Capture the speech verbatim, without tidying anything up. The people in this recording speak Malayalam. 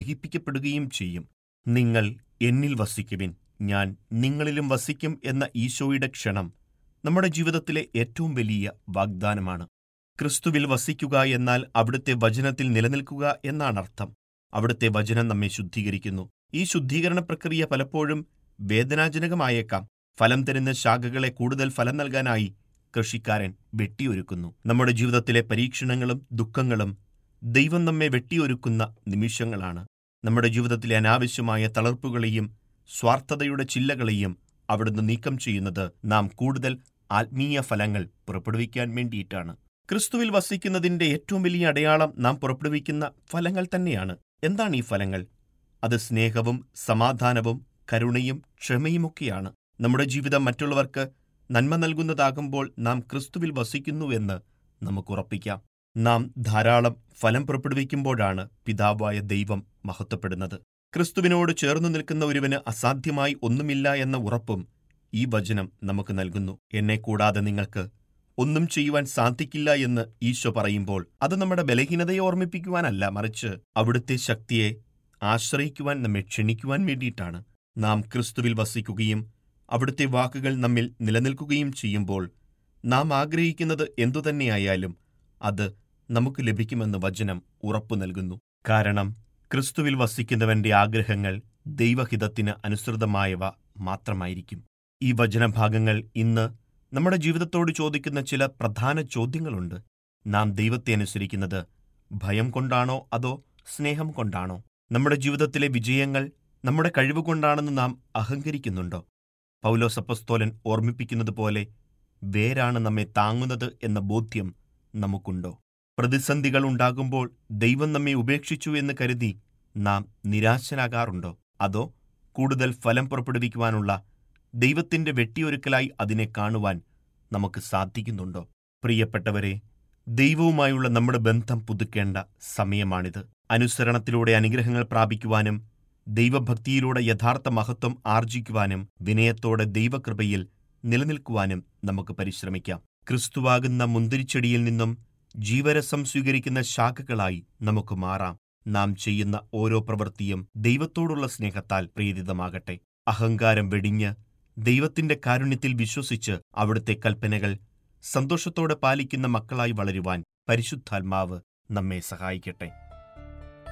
ഗ്രഹിപ്പിക്കപ്പെടുകയും ചെയ്യും. നിങ്ങൾ എന്നിൽ വസിക്കുവിൻ, ഞാൻ നിങ്ങളിലും വസിക്കും എന്ന ഈശോയുടെ ക്ഷണം നമ്മുടെ ജീവിതത്തിലെ ഏറ്റവും വലിയ വാഗ്ദാനമാണ്. ക്രിസ്തുവിൽ വസിക്കുക എന്നാൽ അവിടുത്തെ വചനത്തിൽ നിലനിൽക്കുക എന്നാണർത്ഥം. അവിടുത്തെ വചനം നമ്മെ ശുദ്ധീകരിക്കുന്നു. ഈ ശുദ്ധീകരണ പ്രക്രിയ പലപ്പോഴും വേദനാജനകമായേക്കാം. ഫലം തരുന്ന ശാഖകളെ കൂടുതൽ ഫലം നൽകാനായി കൃഷിക്കാരൻ വെട്ടിയൊരുക്കുന്നു. നമ്മുടെ ജീവിതത്തിലെ പരീക്ഷണങ്ങളും ദുഃഖങ്ങളും ദൈവം നമ്മെ വെട്ടിയൊരുക്കുന്ന നിമിഷങ്ങളാണ്. നമ്മുടെ ജീവിതത്തിലെ അനാവശ്യമായ തളർപ്പുകളെയും സ്വാർത്ഥതയുടെ ചില്ലകളെയും അവിടുന്ന് നീക്കം ചെയ്യുന്നത് നാം കൂടുതൽ ആത്മീയ ഫലങ്ങൾ പുറപ്പെടുവിക്കാൻ വേണ്ടിയിട്ടാണ്. ക്രിസ്തുവിൽ വസിക്കുന്നതിന്റെ ഏറ്റവും വലിയ അടയാളം നാം പുറപ്പെടുവിക്കുന്ന ഫലങ്ങൾ തന്നെയാണ്. എന്താണ് ഈ ഫലങ്ങൾ? അത് സ്നേഹവും സമാധാനവും കരുണയും ക്ഷമയുമൊക്കെയാണ്. നമ്മുടെ ജീവിതം മറ്റുള്ളവർക്ക് നന്മ നൽകുന്നതാകുമ്പോൾ നാം ക്രിസ്തുവിൽ വസിക്കുന്നുവെന്ന് നമുക്ക് ഉറപ്പിക്കാം. നാം ധാരാളം ഫലം പുറപ്പെടുവിക്കുമ്പോഴാണ് പിതാവായ ദൈവം മഹത്വപ്പെടുന്നത്. ക്രിസ്തുവിനോട് ചേർന്നു നിൽക്കുന്ന ഒരുവന് അസാധ്യമായി ഒന്നുമില്ല എന്ന ഉറപ്പും ഈ വചനം നമുക്ക് നൽകുന്നു. എന്നെ കൂടാതെ നിങ്ങൾക്ക് ഒന്നും ചെയ്യുവാൻ സാധിക്കില്ല എന്ന് ഈശോ പറയുമ്പോൾ അത് നമ്മുടെ ബലഹീനതയെ ഓർമ്മിപ്പിക്കുവാനല്ല, മറിച്ച് അവിടുത്തെ ശക്തിയെ ആശ്രയിക്കുവാൻ നമ്മെ ക്ഷണിക്കുവാൻ വേണ്ടിയിട്ടാണ്. നാം ക്രിസ്തുവിൽ വസിക്കുകയും അവിടുത്തെ വാക്കുകൾ നമ്മിൽ നിലനിൽക്കുകയും ചെയ്യുമ്പോൾ നാം ആഗ്രഹിക്കുന്നത് എന്തുതന്നെയായാലും അത് നമുക്ക് ലഭിക്കുമെന്ന് വചനം ഉറപ്പു നൽകുന്നു. കാരണം ക്രിസ്തുവിൽ വസിക്കുന്നവന്റെ ആഗ്രഹങ്ങൾ ദൈവഹിതത്തിന് അനുസൃതമായവ മാത്രമായിരിക്കും. ഈ വചനഭാഗങ്ങൾ ഇന്ന് നമ്മുടെ ജീവിതത്തോട് ചോദിക്കുന്ന ചില പ്രധാന ചോദ്യങ്ങളുണ്ട്. നാം ദൈവത്തെ അനുസരിക്കുന്നത് ഭയം കൊണ്ടാണോ അതോ സ്നേഹം കൊണ്ടാണോ? നമ്മുടെ ജീവിതത്തിലെ വിജയങ്ങൾ നമ്മുടെ കഴിവ് കൊണ്ടാണെന്ന് നാം അഹങ്കരിക്കുന്നുണ്ടോ? പൗലോസ് അപ്പോസ്തലൻ ഓർമ്മിപ്പിക്കുന്നത് പോലെ വേരാണ് നമ്മെ താങ്ങുന്നത് എന്ന ബോധ്യം നമുക്കുണ്ടോ? പ്രതിസന്ധികൾ ഉണ്ടാകുമ്പോൾ ദൈവം നമ്മെ ഉപേക്ഷിച്ചു എന്ന് കരുതി നാം നിരാശനാകാറുണ്ടോ? അതോ കൂടുതൽ ഫലം പുറപ്പെടുവിക്കുവാനുള്ള ദൈവത്തിന്റെ വെട്ടിയൊരുക്കലായി അതിനെ കാണുവാൻ നമുക്ക് സാധിക്കുന്നുണ്ടോ? പ്രിയപ്പെട്ടവരെ, ദൈവവുമായുള്ള നമ്മുടെ ബന്ധം പുതുക്കേണ്ട സമയമാണിത്. അനുസരണത്തിലൂടെ അനുഗ്രഹങ്ങൾ പ്രാപിക്കുവാനും ദൈവഭക്തിയിലൂടെ യഥാർത്ഥ മഹത്വം ആർജിക്കുവാനും വിനയത്തോടെ ദൈവകൃപയിൽ നിലനിൽക്കുവാനും നമുക്ക് പരിശ്രമിക്കാം. ക്രിസ്തുവാകുന്ന മുന്തിരിച്ചെടിയിൽ നിന്നും ജീവരസം സ്വീകരിക്കുന്ന ശാഖകളായി നമുക്ക് മാറാം. നാം ചെയ്യുന്ന ഓരോ പ്രവൃത്തിയും ദൈവത്തോടുള്ള സ്നേഹത്താൽ പ്രേരിതമാകട്ടെ. അഹങ്കാരം വെടിഞ്ഞ് ദൈവത്തിന്റെ കാരുണ്യത്തിൽ വിശ്വസിച്ച് അവിടുത്തെ കൽപ്പനകൾ സന്തോഷത്തോടെ പാലിക്കുന്ന മക്കളായി വളരുവാൻ പരിശുദ്ധാത്മാവ് നമ്മെ സഹായിക്കട്ടെ.